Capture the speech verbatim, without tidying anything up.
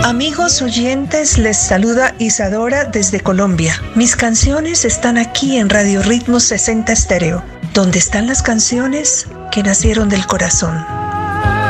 Amigos oyentes, les saluda Isadora desde Colombia. Mis canciones están aquí en Radio Ritmos sesenta Estéreo, donde están las canciones que nacieron del corazón.